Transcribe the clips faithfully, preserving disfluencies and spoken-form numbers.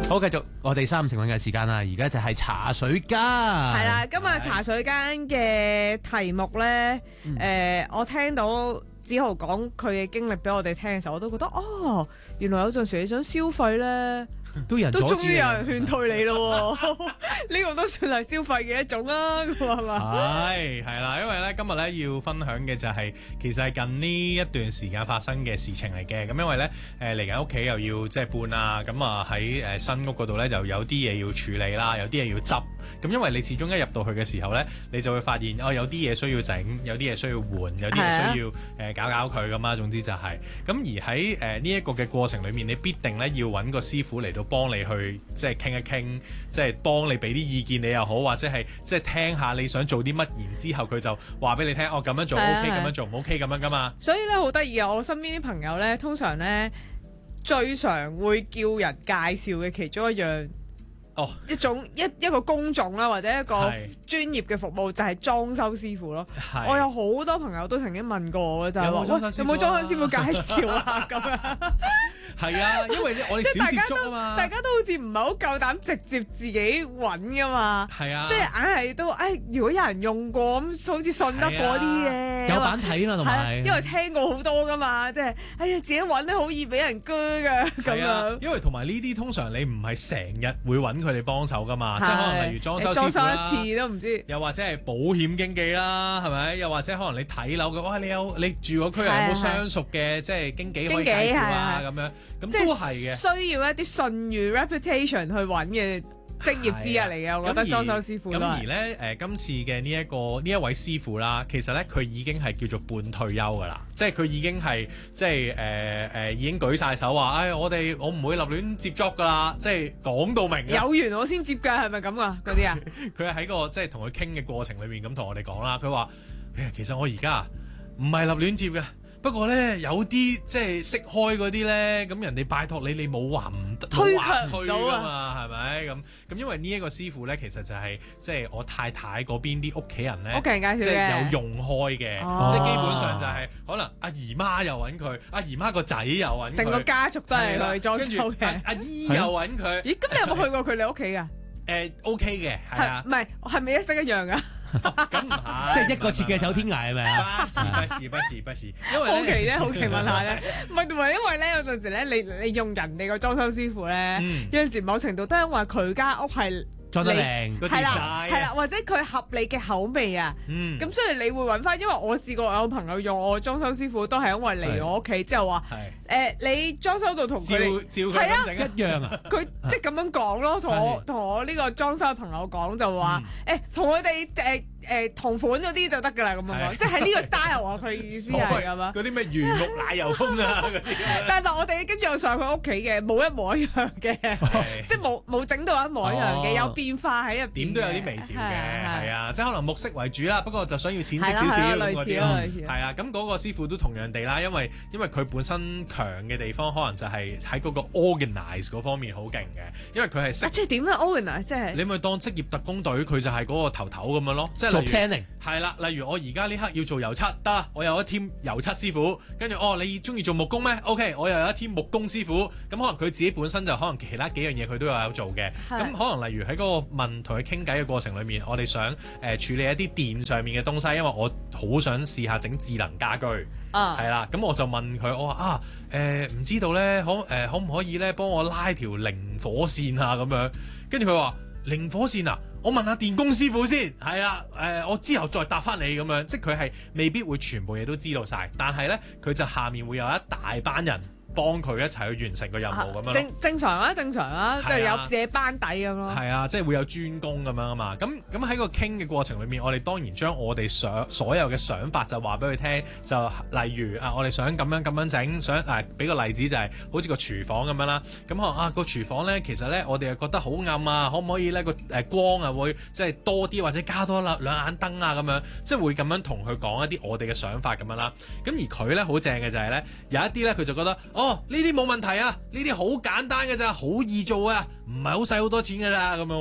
好，繼續我哋三五成韻嘅時間啦，而家就係茶水間。係啦，今日茶水間嘅題目咧，誒、嗯呃，我聽到梓豪講佢嘅經歷俾我哋聽嘅時候，我都覺得哦，原來有陣時你想消費咧。 都有人都終於有人勸退你咯喎，呢個都算係消費嘅一種啦，係嘛？ 係係啦，因為咧今日咧要分享嘅就係、是、其實係近呢一段時間發生嘅事情嚟嘅。咁因為咧誒嚟緊屋企又要即係搬啦，咁啊喺誒新屋嗰度咧就有啲嘢要處理啦，有啲嘢要執。咁因為你始終一入到去嘅時候咧，你就會發現哦有啲嘢需要整，有啲嘢需要換，有啲嘢需要誒、呃、搞搞佢㗎嘛。總之就係、是、咁而喺誒呢一個嘅過程裡面，你必定咧要揾個師傅嚟到幫你去即係傾一傾，即係幫你俾啲意見你又好，或者係即係聽下你想做啲乜，然之後佢就話俾你聽，哦咁樣做 OK， 咁樣做唔 OK 咁樣噶嘛。 所以咧好得意啊！我身邊啲朋友咧，通常咧最常會叫人介紹嘅其中一樣。哦，一種一一個工種啦，或者一個專業嘅服務就係裝修師傅咯。我有好多朋友都曾經問過我，就係話：有冇裝修師傅介紹啊？咁樣係啊，因為我哋少接觸啊嘛。 大家都好似唔係好夠膽直接自己揾噶嘛。係啊，即係硬係都誒，如果有人用過咁，好似信得過啲嘅。 有版睇嘛，同埋因為聽過好多噶嘛，即係哎呀自己揾咧好易俾人鋸㗎咁樣。 因為同埋呢啲通常你唔係成日會揾佢哋幫手噶嘛，即係可能例如裝修師傅啦， 裝修一次都唔知， 又或者係保險經紀啦，係咪？又或者可能你睇樓嘅，哇！你有你住嗰區有冇相熟嘅即係經紀可以介紹啊？咁樣咁都係嘅， 需要一啲信譽 reputation 去揾嘅職業之一嚟嘅，我覺得裝修師傅。 咁而咧誒、呃，今次嘅呢一個呢一位師傅啦，其實咧佢已經係叫做半退休噶啦，即係佢已經係即係誒誒已經舉晒手話，唉、哎，我哋我唔會立亂接 job 噶啦，即係講到明。 有緣我先接㗎，係咪咁啊？嗰啲啊？ 佢係喺個即係同佢傾嘅過程裏面咁同我哋講啦，佢話：誒，其實我而家唔係立亂接嘅。不過咧，有啲即係識開嗰啲咧，咁人哋拜託你，你冇話唔得， 推強唔到啊嘛，係咪咁？咁因為呢一個師傅咧，其實就係、是、即係我太太嗰邊啲屋企人咧， 屋企人介紹嘅， 即係有用開嘅， 哦、 即係基本上就係、是、可能阿姨媽又揾佢，阿姨媽個仔又揾佢， 成個家族都係嚟裝修嘅。 阿阿姨又揾佢。 咦？咁你有冇去過佢哋屋企㗎？ 誒 OK 嘅，係啊。 唔係係咪一式一樣㗎？ 咁唔係， 即係一個設計走天涯係咪啊？ 不是不是不是不是，因為好奇啫，好奇問下咧，唔係同埋因為咧有陣時咧，你你用人哋個裝修師傅咧，嗯、有陣時某程度都係因為佢間屋係裝得靚， 係啦係啦，或者佢合你嘅口味啊，咁、嗯、所以你會揾翻，因為我試過有朋友用我裝修師傅，都係因為嚟我屋企之後話，誒、呃、你裝修到同佢哋係啊一樣啊， 佢即係咁樣講咯，同我同我呢個裝修嘅朋友講就話，誒同佢哋誒。誒同款嗰啲就得㗎啦，咁樣即係呢個 style 啊，佢意思係咁啊。 嗰啲咩原木奶油風啊嗰啲。 但係我哋跟住又上佢屋企嘅，冇一模一樣嘅，即係冇冇整到一模一樣嘅，有變化喺入邊。點都有啲微調嘅，係啊，即係可能木色為主啦，不過就想要淺色少少咁嗰啲咯。係啊，咁嗰個師傅都同樣地啦，因為因為佢本身強嘅地方，可能就係喺嗰個 organize 嗰方面好勁嘅，因為佢係識。即係點咧 organize 即係？ 你咪當職業特工隊，佢就係嗰個頭頭咁樣咯，即係。 做 planning 係啦，例如我而家呢刻要做油漆，得我有一 team 油漆師傅，跟住哦，你中意做木工咩 ？OK， 我又有一 team 木工師傅，咁可能佢自己本身就可能其他幾樣嘢佢都有有做嘅，咁可能例如喺嗰個問同佢傾偈嘅過程裏面，我哋想誒、呃、處理一啲電上面嘅東西，因為我好想試下整智能家居，係啦、啊，咁我就問佢，我話啊誒唔、呃、知道咧，可誒、呃、可唔可以咧幫我拉條零火線啊咁樣，跟住佢話零火線啊。我問下電工師傅先，係啦，誒、呃，我之後再答翻你咁樣，即係佢係未必會全部嘢都知道晒，但係咧佢就下面會有一大班人幫佢一齊去完成個任務咁樣咯。正正常啦，正常啦，即係有自己班底咁咯。 係啊，即係會有專攻咁樣啊嘛。咁咁喺個傾嘅過程裏面，我哋當然將我哋想所有嘅想法就話俾佢聽，就例如啊，我哋想咁樣咁樣整，想誒俾個例子就係、是、好似個廚房咁樣啦。咁可能啊個廚房咧，其實咧我哋又覺得好暗啊，可唔可以咧個誒光啊會即係多啲或者加多兩兩眼燈啊咁樣，即係會咁樣同佢講一啲我哋嘅想法咁樣啦。咁而佢咧好正嘅就係咧，有一啲咧佢就覺得哦呢啲冇問題啊，呢啲好簡單嘅咋，好易做啊，唔係好使好多錢㗎咋咁樣喎。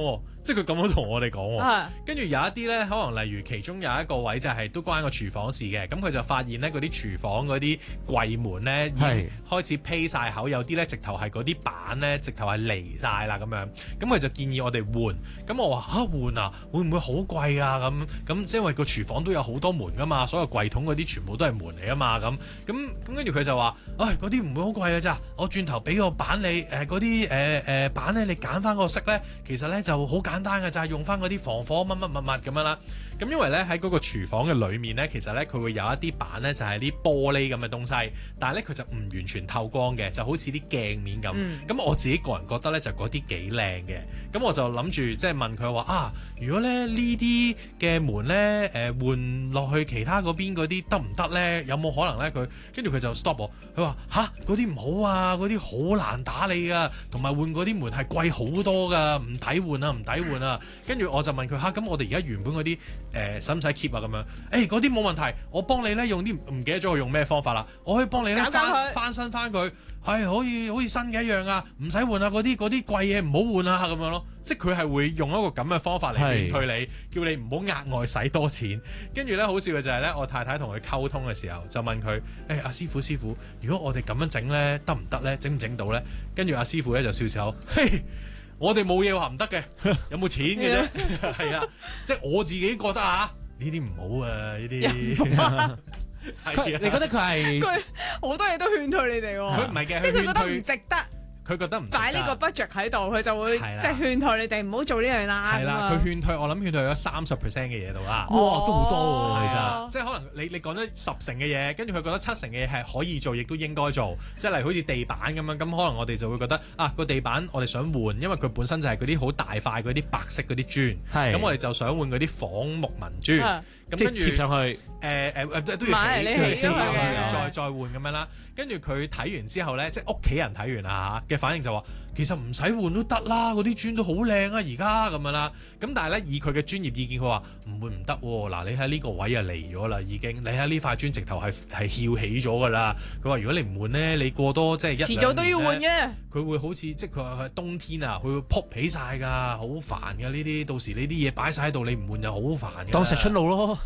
即係佢咁樣同我哋講喎。跟住係有一啲咧，可能例如其中有一個位就係都關個廚房事嘅，咁佢就發現咧嗰啲廚房嗰啲櫃門咧已經開始披晒口，有啲咧直頭係嗰啲板咧直頭係離晒啦咁樣，咁佢就建議我哋換。咁我話嚇換啊，會唔會好貴啊？咁咁即係因為個廚房都有好多門噶嘛，所有櫃桶嗰啲全部都係門嚟啊嘛，咁咁咁跟住佢就話，唉嗰啲唔會好貴嘅咋，我轉頭俾個板你，誒嗰啲誒誒板咧你揀翻個色咧，其實咧就好簡單嘅，就係用翻嗰啲防火乜乜乜乜咁樣啦。咁因為咧喺嗰個廚房嘅裏面咧，其實咧佢會有一啲板咧就係啲玻璃咁嘅東西，但係咧佢就唔完全透光嘅，就好似啲鏡面咁。咁、嗯、我自己個人覺得咧就嗰啲幾靚嘅，咁我就諗住即係問佢話啊，如果咧呢啲嘅門咧誒換落去其他嗰邊嗰啲得唔得咧？有冇可能咧？佢跟住佢就 stop 我，佢話吓嗰啲唔好啊，嗰啲好難打理噶，同埋換嗰啲門係貴好多噶，唔抵換啊，唔抵換啊。跟住我就問佢吓，咁、啊、我哋而家原本嗰啲誒使唔使 keep 啊？咁樣誒嗰啲冇問題，我幫你咧用啲唔記得咗佢用咩方法啦，我可以幫你咧翻翻新翻佢，係、哎、可以好似新嘅一樣啊，唔使換啊，嗰啲嗰啲貴嘢唔好換啊咁樣咯。即係佢係會用一個咁嘅方法嚟勸退你，叫你唔好額外使多錢。跟住咧好笑嘅就係咧，我太太同佢溝通嘅時候就問佢：誒、欸、阿師傅師傅，如果我哋咁樣整咧得唔得咧？整唔整到咧？跟住阿師傅咧就笑笑，嘿，我哋冇嘢話唔得嘅，有冇錢嘅啫？係啊，即係我自己覺得啊，呢啲唔好啊，呢啲。係你覺得佢係佢好多嘢都勸退你哋喎？ 佢唔係嘅， 即係佢覺得唔值得。 佢覺得唔擺呢個 budget 喺度，佢就會即係勸退你哋唔好做呢樣啦。 係啦，佢勸退，我諗勸退咗三十 percent 嘅嘢度啦。 哇，都好多喎，其實。 即係可能你你講咗十成嘅嘢，跟住佢覺得七成嘅嘢係可以做，亦都應該做。即係例如好似地板咁樣，咁可能我哋就會覺得啊個地板我哋想換，因為佢本身就係嗰啲好大塊嗰啲白色嗰啲磚。係。咁我哋就想換嗰啲仿木紋磚。咁跟住貼上去， 誒誒誒都要買嚟你起㗎嘛， 再再換咁樣啦。跟住佢睇完之後咧，即係屋企人睇完啊嚇嘅反應就話，其實唔使換都得啦，嗰啲磚都好靚啊而家咁樣啦。咁但係咧以佢嘅專業意見，佢話唔換唔得喎。嗱你喺呢個位啊離咗啦已經，你喺呢塊磚直頭係係翹起咗㗎啦。佢話如果你唔換咧，你過多即係一遲早都要換嘅。 佢會好似即係佢話冬天啊，佢會撲起晒㗎，好煩㗎呢啲。到時呢啲嘢擺晒喺度，你唔換就好煩㗎。 當石春路咯。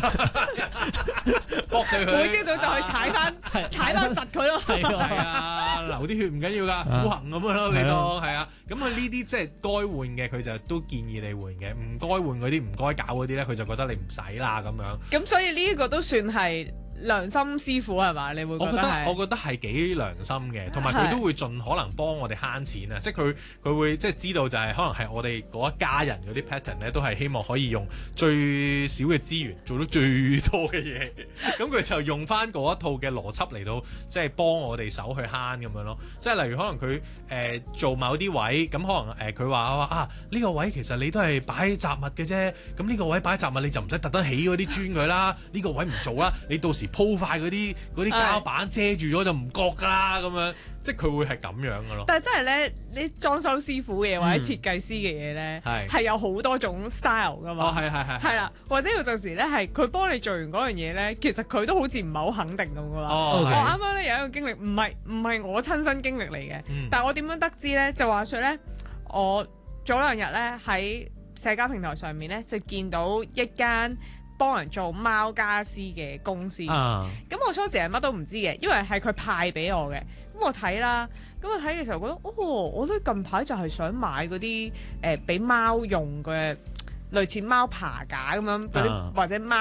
搏碎佢， 每朝早就去踩翻，踩翻實佢咯。 係啊，流啲血唔緊要噶，苦行咁樣咯，你當係啊。咁佢呢啲即係該換嘅，佢就都建議你換嘅；唔該換嗰啲，唔該搞嗰啲咧，佢就覺得你唔使啦咁樣。 咁所以呢一個都算係良心師傅係嘛？你會覺得係？ 我覺得係幾良心嘅，同埋佢都會盡可能幫我哋慳錢啊！即係佢佢會即係知道就係可能係我哋嗰一家人嗰啲 pattern 咧，都係希望可以用最少嘅資源做到最多嘅嘢。咁佢就用翻嗰一套嘅邏輯嚟到，即係幫我哋手去慳咁樣咯。即係例如可能佢誒、呃、做某啲位，咁可能誒佢話啊呢、呢個位其實你都係擺雜物嘅啫。咁呢個位擺雜物你就唔使特登起嗰啲磚佢啦。呢個位唔做啦，你到時鋪塊嗰啲嗰啲膠板遮住咗就唔覺㗎啦，咁樣即係佢會係咁樣㗎咯。 但係真係咧，你裝修師傅嘅嘢或者設計師嘅嘢咧，係係、嗯、有好多種 style 㗎嘛。哦，係係係。係啦，或者有陣時咧係佢幫你做完嗰樣嘢咧，其實佢都好似唔係好肯定咁㗎啦。哦、我啱啱咧有一個經歷，唔係唔係我親身經歷嚟嘅，嗯、但係我點樣得知咧？就話說咧，我早兩日咧喺社交平台上面咧就見到一間幫人做貓家私嘅公司，咁、uh. 我初時係乜都唔知嘅，因為係佢派俾我嘅。咁我睇啦，咁我睇嘅時候覺得，哦，我都近排就係想買嗰啲誒俾貓用嘅類似貓爬架咁樣嗰啲，uh. 或者貓